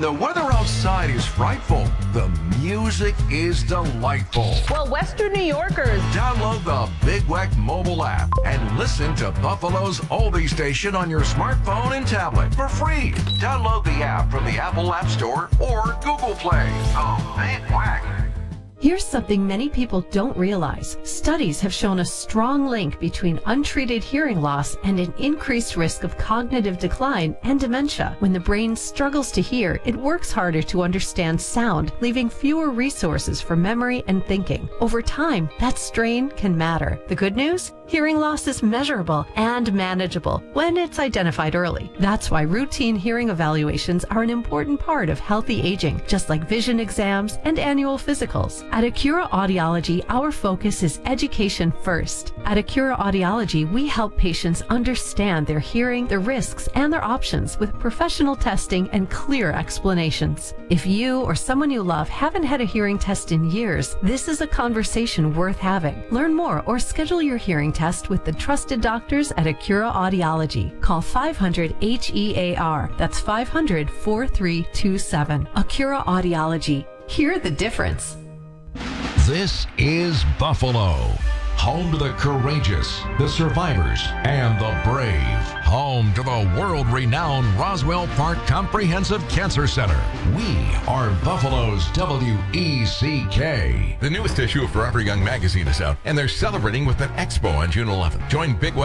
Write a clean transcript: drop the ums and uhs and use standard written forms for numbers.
When the weather outside is frightful, the music is delightful. Well, Western New Yorkers, Download the Big Weck mobile app and listen to Buffalo's oldie station on your smartphone and tablet for free. Download the app from the Apple App Store or Google Play. The Big Weck. Here's something many people don't realize. Studies have shown a strong link between untreated hearing loss and an increased risk of cognitive decline and dementia. When the brain struggles to hear, it works harder to understand sound, leaving fewer resources for memory and thinking. Over time, that strain can matter. The good news? Hearing loss is measurable and manageable when it's identified early. That's why routine hearing evaluations are an important part of healthy aging, just like vision exams and annual physicals. At Acura Audiology, our focus is education first. At Acura Audiology, we help patients understand their hearing, their risks, and their options with professional testing and clear explanations. If you or someone you love haven't had a hearing test in years, this is a conversation worth having. Learn more or schedule your hearing test with the trusted doctors at Acura Audiology. Call 500-HEAR. That's 500-4327. Acura Audiology. Hear the difference. This is Buffalo, home to the courageous, the survivors, and the brave. Home to the world-renowned Roswell Park Comprehensive Cancer Center. We are Buffalo's WECK. The newest issue of Forever Young magazine is out, and they're celebrating with an expo on June 11th. Join Big